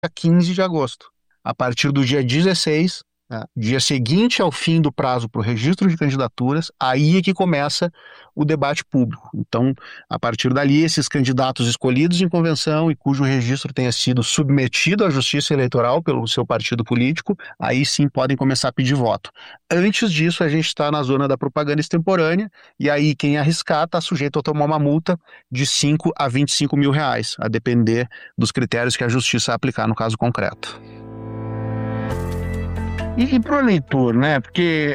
15 de agosto. A partir do dia 16, né, dia seguinte ao fim do prazo para o registro de candidaturas, aí é que começa o debate público. Então, a partir dali, esses candidatos escolhidos em convenção e cujo registro tenha sido submetido à Justiça Eleitoral pelo seu partido político, aí sim podem começar a pedir voto. Antes disso, a gente está na zona da propaganda extemporânea, e aí quem arriscar está sujeito a tomar uma multa de 5 a 25 mil reais, a depender dos critérios que a Justiça aplicar no caso concreto. E para o eleitor, né? Porque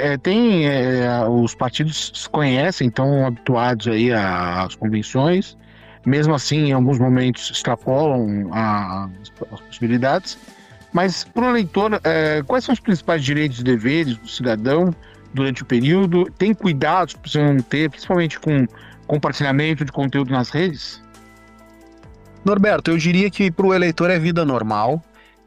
os partidos se conhecem, estão habituados aí às convenções, mesmo assim, em alguns momentos extrapolam as possibilidades. Mas para o eleitor, quais são os principais direitos e deveres do cidadão durante o período? Tem cuidados que precisam ter, principalmente com compartilhamento de conteúdo nas redes? Norberto, eu diria que para o eleitor é vida normal,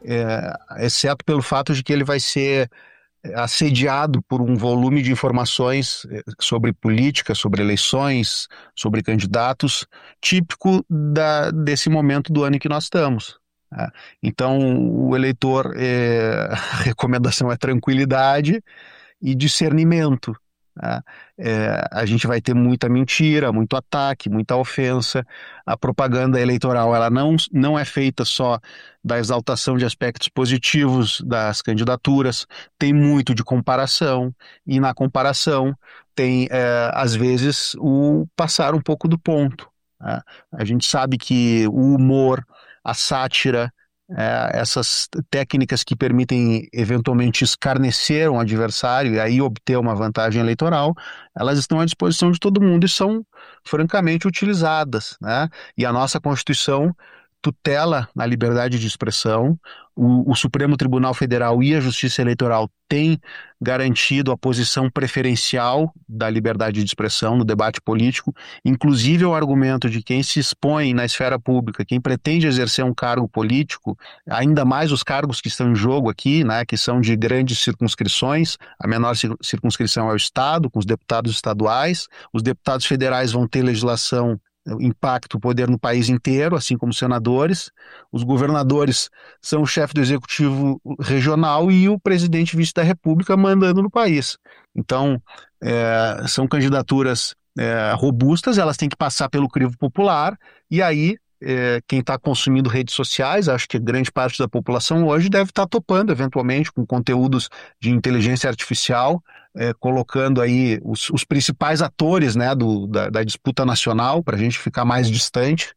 exceto pelo fato de que ele vai ser assediado por um volume de informações sobre política, sobre eleições, sobre candidatos, típico desse momento do ano em que nós estamos, né? Então, o eleitor, a recomendação é tranquilidade e discernimento, né? A gente vai ter muita mentira, muito ataque, muita ofensa. A propaganda eleitoral ela não é feita só da exaltação de aspectos positivos das candidaturas, tem muito de comparação, e na comparação tem, às vezes, o passar um pouco do ponto, né? A gente sabe que o humor, a sátira, essas técnicas que permitem eventualmente escarnecer um adversário e aí obter uma vantagem eleitoral, elas estão à disposição de todo mundo e são francamente utilizadas, né? E a nossa Constituição tutela a liberdade de expressão. O Supremo Tribunal Federal e a Justiça Eleitoral têm garantido a posição preferencial da liberdade de expressão no debate político, inclusive o argumento de quem se expõe na esfera pública, quem pretende exercer um cargo político, ainda mais os cargos que estão em jogo aqui, né, que são de grandes circunscrições. A menor circunscrição é o Estado, com os deputados estaduais. Os deputados federais vão ter legislação, impacto, poder no país inteiro, assim como os senadores. Os governadores são o chefe do executivo regional e o presidente vice da República mandando no país. Então, são candidaturas robustas, elas têm que passar pelo crivo popular, e aí quem está consumindo redes sociais, acho que grande parte da população hoje deve estar topando, eventualmente, com conteúdos de inteligência artificial, colocando aí os principais atores, né, da disputa nacional, para a gente ficar mais distante,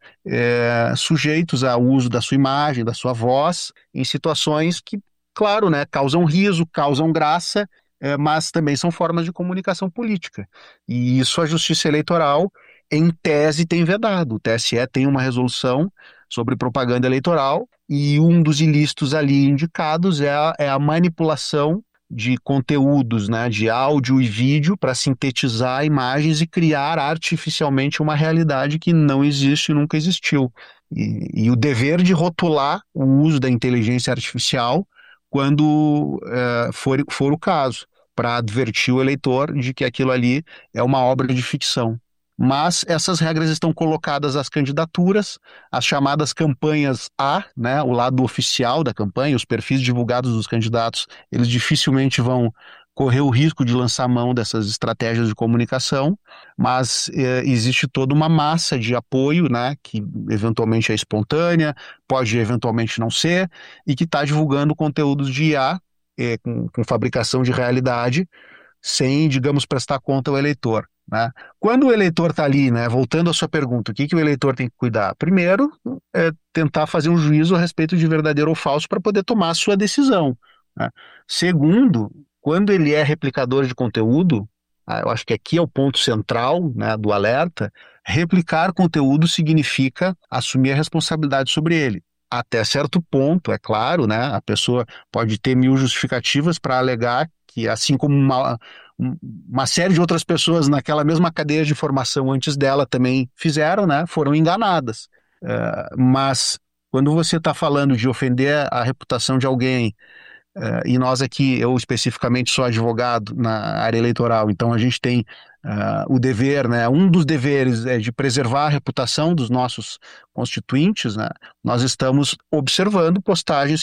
sujeitos ao uso da sua imagem, da sua voz, em situações que, claro, né, causam riso, causam graça, mas também são formas de comunicação política. E isso a Justiça Eleitoral, em tese, tem vedado. O TSE tem uma resolução sobre propaganda eleitoral e um dos ilícitos ali indicados é a manipulação de conteúdos, né, de áudio e vídeo para sintetizar imagens e criar artificialmente uma realidade que não existe e nunca existiu. E o dever de rotular o uso da inteligência artificial quando for o caso, para advertir o eleitor de que aquilo ali é uma obra de ficção. Mas essas regras estão colocadas às candidaturas, as chamadas campanhas A, né, o lado oficial da campanha, os perfis divulgados dos candidatos, eles dificilmente vão correr o risco de lançar mão dessas estratégias de comunicação, mas existe toda uma massa de apoio, né, que eventualmente é espontânea, pode eventualmente não ser, e que está divulgando conteúdos de IA, com fabricação de realidade, sem, digamos, prestar conta ao eleitor, né? Quando o eleitor está ali, né, voltando à sua pergunta, o que que o eleitor tem que cuidar? Primeiro, tentar fazer um juízo a respeito de verdadeiro ou falso para poder tomar a sua decisão, né? Segundo, quando ele é replicador de conteúdo, eu acho que aqui é o ponto central, né, do alerta. Replicar conteúdo significa assumir a responsabilidade sobre ele. Até certo ponto, é claro, né? A pessoa pode ter mil justificativas para alegar que, assim como uma série de outras pessoas naquela mesma cadeia de formação antes dela também fizeram, né? Foram enganadas. Mas quando você está falando de ofender a reputação de alguém, e nós aqui, eu especificamente sou advogado na área eleitoral, então a gente tem o dever, né? Um dos deveres é de preservar a reputação dos nossos constituintes, né? Nós estamos observando postagens